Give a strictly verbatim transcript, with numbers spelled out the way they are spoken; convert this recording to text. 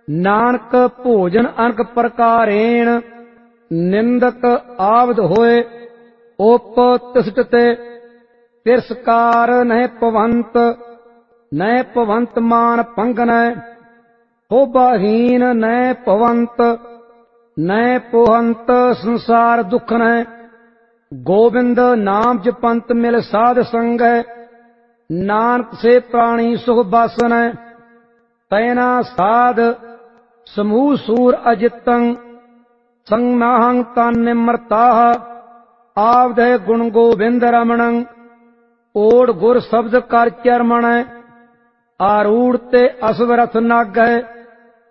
नानक भोजन अनक प्रकारेण निंदक आवद होए उप तिसट ते तिरस्कार नह पवंत नह पवंत मान पंगन होबाहीन नह पवंत नह पोहंत संसार दुखन गोविंद नाम जपंत मिल साध संग नानक से प्राणी सुख बासन तैना साध समूह सूर अजितं संनाहं तन निमरताह आवद गुण गोविंद रमणं ओड गुर शब्द कर चरमण आरूढ़ ते असवरथ नाग